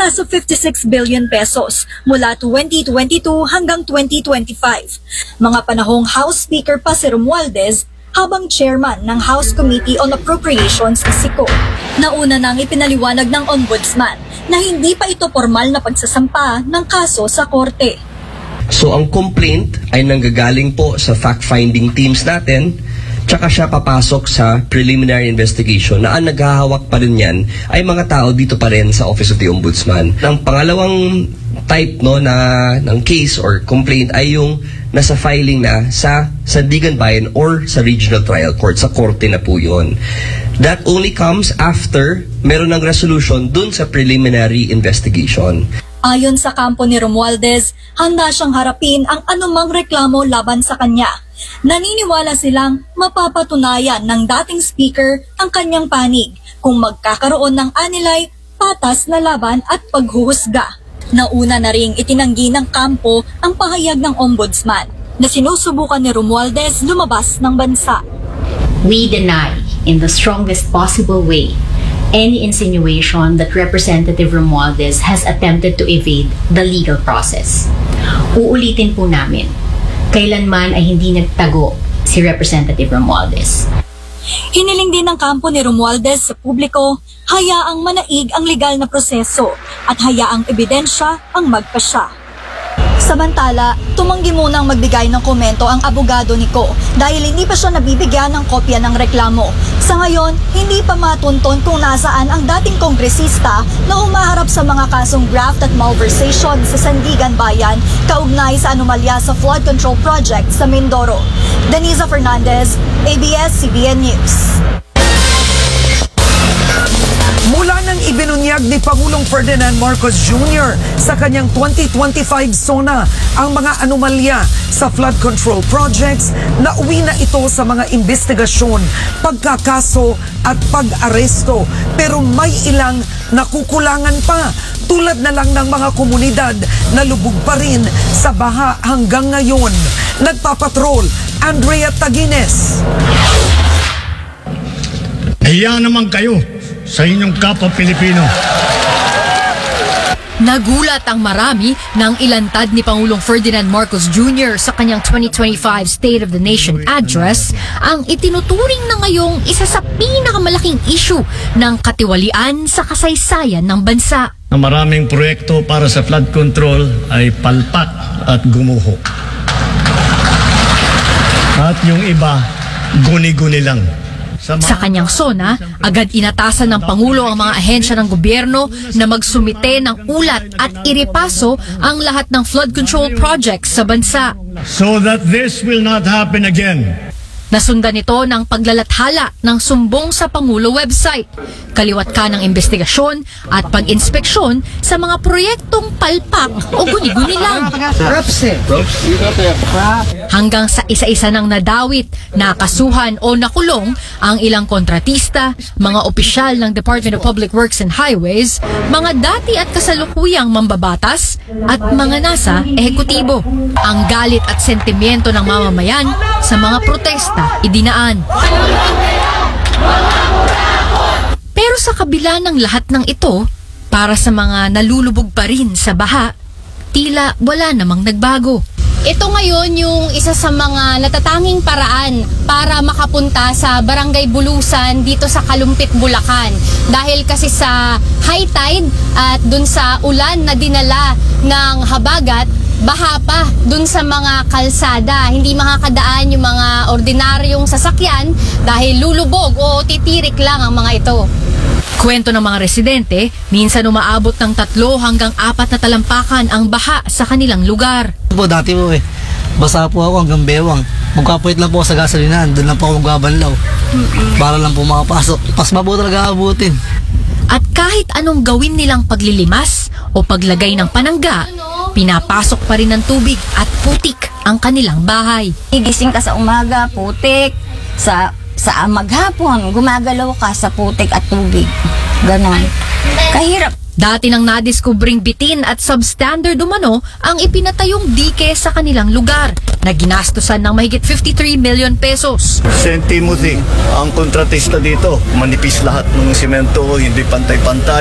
nasa 56 billion pesos mula 2022 hanggang 2025. Mga panahong House Speaker pa si Romualdez habang chairman ng House Committee on Appropriations si Siko. Nauna nang ipinaliwanag ng ombudsman na hindi pa ito formal na pagsasampa ng kaso sa korte. So ang complaint ay nanggagaling po sa fact-finding teams natin, tsaka siya papasok sa preliminary investigation na ang naghahawak pa rin yan ay mga tao dito pa rin sa Office of the Ombudsman. Ang pangalawang type ng case or complaint ay yung nasa filing na sa Sandigan Bayan or sa Regional Trial Court, sa korte na po yun. That only comes after meron ng resolution dun sa preliminary investigation. Ayon sa kampo ni Romualdez, handa siyang harapin ang anumang reklamo laban sa kanya. Naniniwala silang mapapatunayan ng dating speaker ang kanyang panig kung magkakaroon ng anilay, patas na laban at paghuhusga. Nauna na ring itinanggi ng kampo ang pahayag ng ombudsman na sinusubukan ni Romualdez lumabas ng bansa. We deny in the strongest possible way any insinuation that Representative Romualdez has attempted to evade the legal process. Uulitin po namin, kailanman ay hindi nagtago si Representative Romualdez. Hiniling din ng kampo ni Romualdez sa publiko, hayaang manaig ang legal na proseso at hayaang ebidensya ang magpasya. Samantala, tumanggi munang magbigay ng komento ang abogado ni Ko dahil hindi pa siya nabibigyan ng kopya ng reklamo. Sa ngayon, hindi pa matunton kung nasaan ang dating kongresista na humaharap sa mga kasong graft at malversation sa Sandigan Bayan kaugnay sa anomalya sa flood control project sa Mindoro. Deniza Fernandez, ABS-CBN News. Mula nang ibinunyag ni Pangulong Ferdinand Marcos Jr. sa kanyang 2025 SONA ang mga anomalya sa flood control projects, nauwi na ito sa mga investigasyon, pagkakaso at pag-aresto. Pero may ilang nakukulangan pa, tulad na lang ng mga komunidad na lubog pa rin sa baha hanggang ngayon. Nagpapatrol, Andrea Tagines. Hiya naman kayo sa inyong kapwa Pilipino. Nagulat ang marami nang ilantad ni Pangulong Ferdinand Marcos Jr. sa kanyang 2025 State of the Nation Address ang itinuturing na ngayong isa sa pinakamalaking issue ng katiwalian sa kasaysayan ng bansa. Ang maraming proyekto para sa flood control ay palpak at gumuho. At yung iba, guni-guni lang. Sa kanyang SONA, agad inatasan ng Pangulo ang mga ahensya ng gobyerno na magsumite ng ulat at iripaso ang lahat ng flood control projects sa bansa. So that this will not happen again. Nasundan ito ng paglalathala ng sumbong sa Pangulo website, kaliwat ka ng investigasyon at pag-inspeksyon sa mga proyektong palpak o guni-guni lang. Hanggang sa isa-isa nang nadawit, nakasuhan o nakulong ang ilang kontratista, mga opisyal ng Department of Public Works and Highways, mga dati at kasalukuyang mambabatas at mga nasa ehekutibo. Ang galit at sentimiento ng mamamayan sa mga protesta idinaan. Pero sa kabila ng lahat ng ito, para sa mga nalulubog pa rin sa baha, tila wala namang nagbago. Ito ngayon yung isa sa mga natatanging paraan para makapunta sa Barangay Bulusan dito sa Kalumpit, Bulacan. Dahil kasi sa high tide at dun sa ulan na dinala ng habagat, baha pa dun sa mga kalsada. Hindi makakadaan yung mga ordinaryong sasakyan dahil lulubog o titirik lang ang mga ito. Kwento ng mga residente, minsan umaabot ng 3 hanggang 4 na talampakan ang baha sa kanilang lugar. Dati po basa po ako hanggang bewang. Magkapuit lang po ako sa gasolinahan, doon lang po ako magbabanlaw. Para lang po makapasok. Pas mabuti talaga abutin. At kahit anong gawin nilang paglilimas o paglagay ng panangga, pinapasok pa rin ng tubig at putik ang kanilang bahay. Igising ka sa umaga, putik. Sa maghapon, gumagalaw ka sa putik at tubig. Ganon. Kahirap. Dati nang nadiskubring bitin at substandard umano ang ipinatayong dike sa kanilang lugar na ginastusan ng mahigit 53 million pesos. St. Timothy, ang kontratista dito, manipis lahat ng semento, hindi pantay-pantay.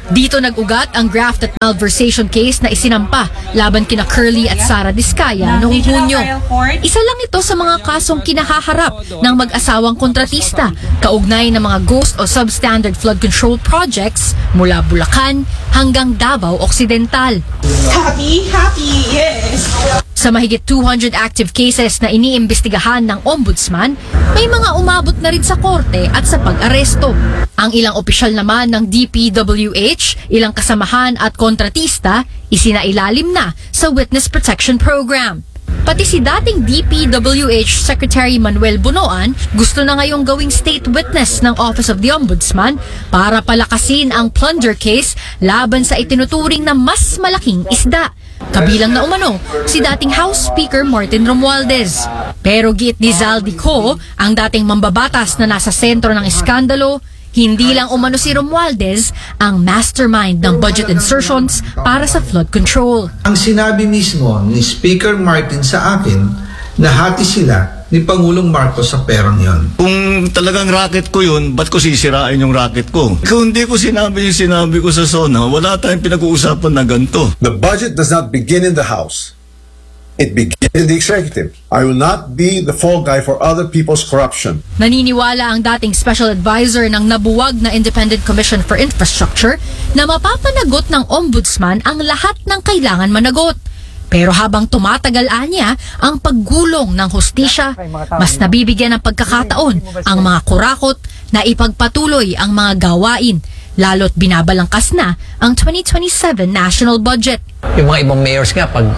Dito nag-ugat ang graft at malversation case na isinampa laban kina Curly at Sara Diskaya noong Hunyo. Isa lang ito sa mga kasong kinahaharap ng mag-asawang kontratista, kaugnay ng mga ghost o substandard flood control projects mula Bulacan hanggang Davao Occidental. Happy, yes! Sa mahigit 200 active cases na iniimbestigahan ng ombudsman, may mga umabot na rin sa korte at sa pag-aresto. Ang ilang opisyal naman ng DPWH, ilang kasamahan at kontratista, isinailalim na sa Witness Protection Program. Pati si dating DPWH Secretary Manuel Bunoan gusto na ngayong gawing state witness ng Office of the Ombudsman para palakasin ang plunder case laban sa itinuturing na mas malaking isda. Kabilang na umano si dating House Speaker Martin Romualdez. Pero giit ni Zaldi Co, ang dating mambabatas na nasa sentro ng iskandalo, hindi lang umano si Romualdez ang mastermind ng budget insertions para sa flood control. Ang sinabi mismo ni Speaker Martin sa akin, nahati sila ni Pangulong Marcos sa perang yon. Kung talagang racket ko yun, ba't ko sisirain yung racket ko? Kung hindi ko sinabi yung sinabi ko sa SONA, wala tayong pinag-uusapan na ganito. The budget does not begin in the House. It begins in the executive. I will not be the fall guy for other people's corruption. Naniniwala ang dating special advisor ng nabuwag na Independent Commission for Infrastructure na mapapanagot ng ombudsman ang lahat ng kailangan managot. Pero habang tumatagal anya ang paggulong ng hustisya, mas nabibigyan ng pagkakataon ang mga kurakot na ipagpatuloy ang mga gawain, lalo't binabalangkas na ang 2027 national budget. Yung mga ibang mayors nga, pag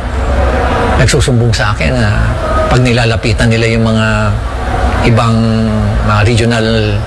nagsusumbong sa akin na pag nilalapitan nila yung mga ibang mga regional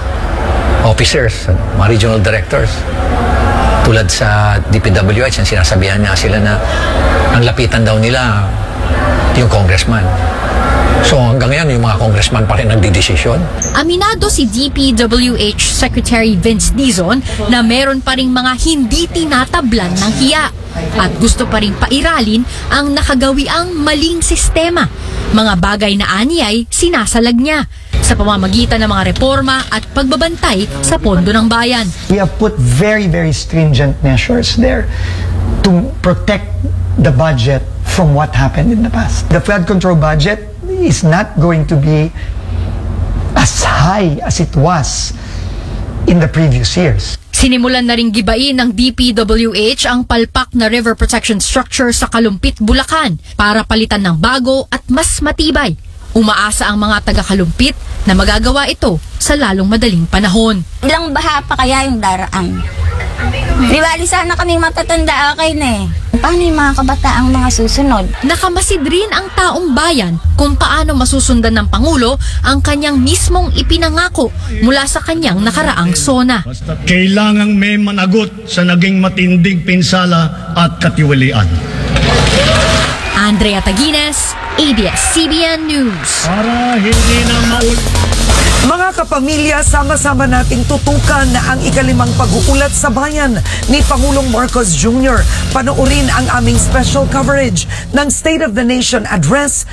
officers, mga regional directors, tulad sa DPWH, sinasabihan nga sila na ang lapitan daw nila yung congressman. So hanggang ngayon, yung mga congressman pa rin nagdidesisyon. Aminado si DPWH Secretary Vince Dizon na meron pa ring mga hindi tinatablan ng hiya at gusto pa ring pairalin ang nakagawiang maling sistema. Mga bagay na anyay sinasalag niya sa pamamagitan ng mga reforma at pagbabantay sa pondo ng bayan. We have put very, very stringent measures there to protect the budget from what happened in the past. The flood control budget is not going to be as high as it was in the previous years. Sinimulan na ring gibain ng DPWH ang palpak na river protection structure sa Kalumpit, Bulacan para palitan ng bago at mas matibay. Umaasa ang mga taga-Kalumpit na magagawa ito sa lalong madaling panahon. Ilang baha pa kaya yung daraan? Di ba, sana kaming matatanda okay na eh. Paano yung mga kabataang mga susunod? Nakamasid rin ang taong bayan kung paano masusundan ng Pangulo ang kanyang mismong ipinangako mula sa kanyang nakaraang SONA. Kailangang may managot sa naging matinding pinsala at katiwalian. Andrea Taguines, ABS-CBN News. Para hindi na Mga kapamilya, sama-sama nating tutukan ang ikalimang pag-uulat sa bayan ni Pangulong Marcos Jr. Panoorin ang aming special coverage ng State of the Nation Address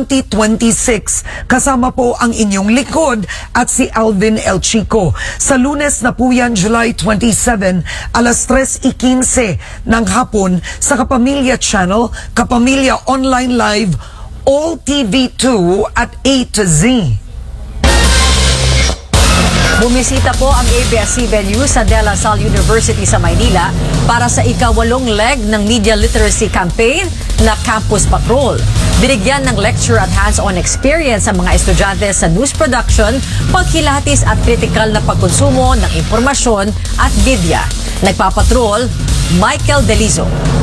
2026. Kasama po ang inyong likod at si Alvin El Chico. Sa Lunes na po yan, July 27, alas 3:15 ng hapon sa Kapamilya Channel, Kapamilya Online Live, All TV2 at A to Z. Bumisita po ang ABS-CBN News sa De La Salle University sa Maynila para sa ika-8 leg ng Media Literacy Campaign na Campus Patrol. Binigyan ng lecture at hands-on experience sa mga estudyante sa news production, pagkilatis at kritikal na pagkonsumo ng impormasyon at media. Nagpapatrol, Michael Delizo.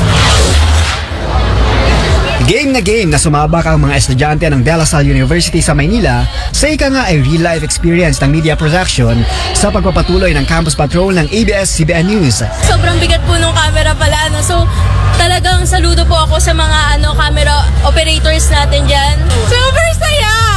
Game na sumabak ang mga estudyante ng De La Salle University sa Maynila sa ika nga ay real-life experience ng media production sa pagpapatuloy ng Campus Patrol ng ABS-CBN News. Sobrang bigat po nung camera pala, so talagang saludo po ako sa mga camera operators natin dyan. Super saya! It's very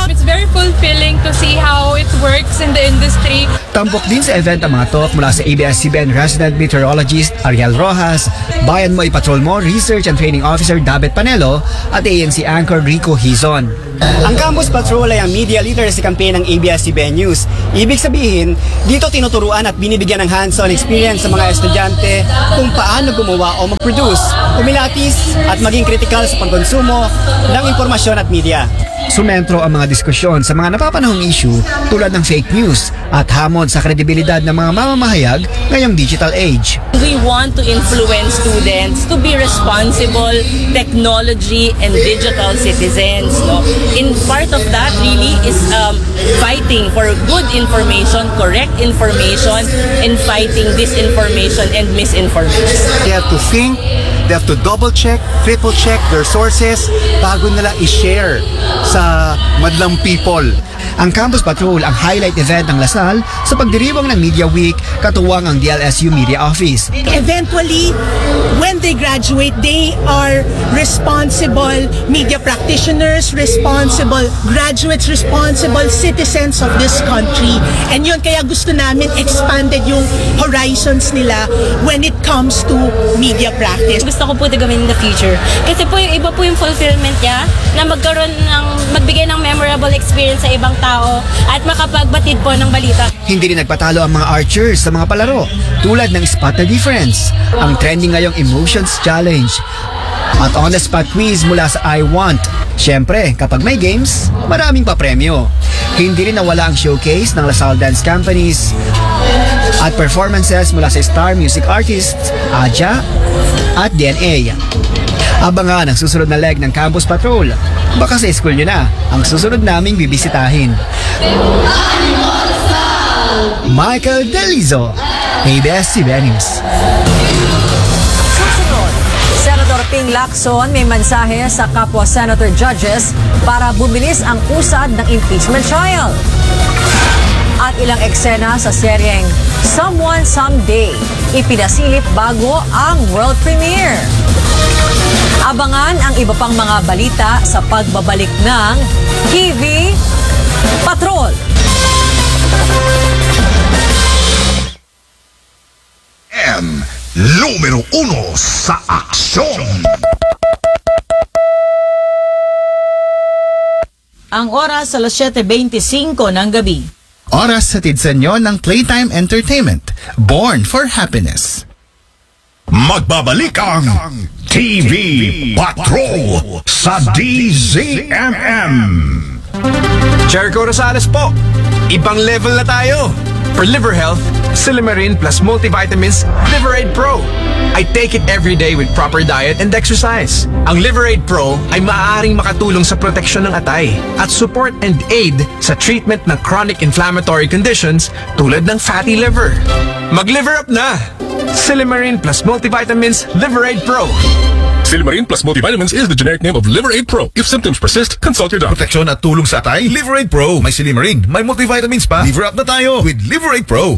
fulfilling to see how it works in the industry. Tampok din sa event ang mga talk mula sa ABS-CBN resident meteorologist Ariel Rojas, Bayan Mo Ipatrol Mo Research and Training Officer David Panelo at ANC anchor Rico Hizon. Ang Campus Patrol ay ang media literacy campaign ng ABS-CBN News. Ibig sabihin, dito tinuturuan at binibigyan ng hands-on experience sa mga estudyante kung paano gumawa o mag-produce, umilatis at maging critical sa pagkonsumo ng impormasyon at media. Sumentro ang mga diskusyon sa mga napapanahong issue tulad ng fake news at hamon sa kredibilidad ng mga mamamahayag ngayong digital age. We want to influence students to be responsible technology and digital citizens. No? In part of that really is fighting for good information, correct information, and fighting disinformation and misinformation. They have to think, they have to double check, triple check their sources bago nila i-share sa madlang people. Ang Campus Patrol ang highlight event ng Lasal sa pagdiriwang ng Media Week katuwang ang DLSU Media Office. Eventually, when they graduate, they are responsible media practitioners, responsible graduates, responsible citizens of this country. And yun, kaya gusto namin expanded yung horizons nila when it comes to media practice. Gusto ko po ito gawin in the future. Kasi po yung iba po yung fulfillment niya na magbigay ng memorable experience sa ibang tao at makapagbatid po ng balita. Hindi rin nagpatalo ang mga archers sa mga palaro tulad ng Spot the Difference, ang trending ngayong Emotions Challenge at on-the-spot quiz mula sa I Want. Siyempre, kapag may games, maraming papremyo. Hindi rin nawala ang showcase ng Lasal Dance Companies at performances mula sa star music artists Aja at DNA. Abangan ang susunod na leg ng Campus Patrol. Baka sa school nyo na ang susunod naming bibisitahin. Michael Delizo, ABS-CBN News. Susunod, Senator Ping Lacson may mensahe sa kapwa senator judges para bumilis ang usad ng impeachment trial. At ilang eksena sa seryeng Someone Someday ipinasilip bago ang world premiere. Abangan ang iba pang mga balita sa pagbabalik ng TV Patrol. Numero 1 sa aksyon. Ang oras sa 7:25 ng gabi. Oras sa sa inyo ng Playtime Entertainment, Born for Happiness. Magbabalik ang TV Patrol sa DZMM. Jericho Rosales po. Ibang level na tayo. For liver health, Silimarin plus multivitamins Liverade Pro. I take it every day with proper diet and exercise. Ang Liverade Pro ay maaaring makatulong sa proteksyon ng atay at support and aid sa treatment ng chronic inflammatory conditions tulad ng fatty liver. Mag-liver up na! Silimarin plus multivitamins Liverade Pro. Silimarin plus multivitamins is the generic name of Liverade Pro. If symptoms persist, consult your doctor. Proteksyon at tulong sa atay, Liverade Pro. May Silimarin, may multivitamins pa. Liver up na tayo with Liverade Pro.